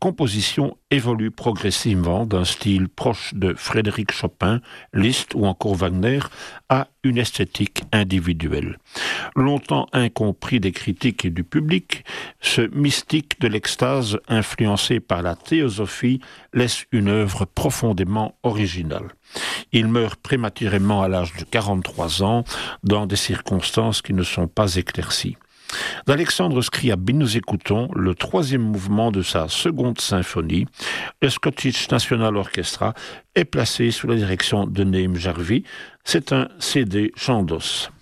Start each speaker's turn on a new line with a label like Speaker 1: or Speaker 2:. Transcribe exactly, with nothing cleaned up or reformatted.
Speaker 1: composition évolue progressivement d'un style proche de Frédéric Chopin, Liszt ou encore Wagner à une esthétique individuelle. Longtemps incompris des critiques et du public, ce mystique de l'extase influencé par la théosophie laisse une œuvre profondément originale. Il meurt prématurément à l'âge de quarante-trois ans dans des circonstances qui ne sont pas éclaircies. D'Alexandre Scriabine, nous écoutons le troisième mouvement de sa seconde symphonie. Le Scottish National Orchestra est placé sous la direction de Naim Jarvi. C'est un C D Chandos.